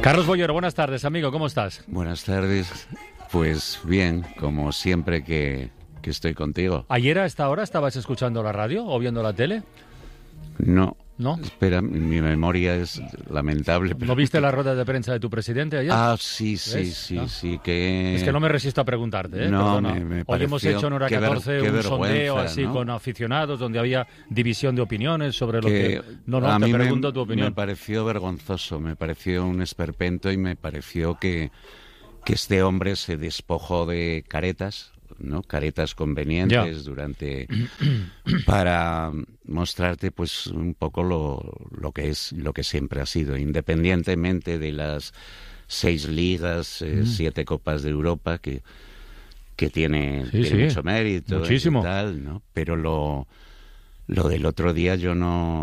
Carlos Bollero, buenas tardes, amigo, ¿cómo estás? Buenas tardes, pues bien, como siempre que estoy contigo. ¿Ayer a esta hora estabas escuchando la radio o viendo la tele? No. ¿No? Espera, mi memoria es lamentable. Pero... ¿No viste la rueda de prensa de tu presidente ayer? Ah, sí, ¿No? sí, que... Es que no me resisto a preguntarte, ¿eh? No, Perdona. me Hoy hemos hecho en Hora 14 un sondeo así, ¿no? con aficionados, donde había división de opiniones sobre lo que... No, a te mí pregunto tu opinión. Me pareció vergonzoso, me pareció un esperpento y me pareció que este hombre se despojó de caretas, ¿no? Caretas convenientes para mostrarte pues un poco lo que siempre ha sido, independientemente de las 6 ligas, 7 copas de Europa que tiene mucho mérito, muchísimo, y tal, ¿no? Pero lo del otro día yo no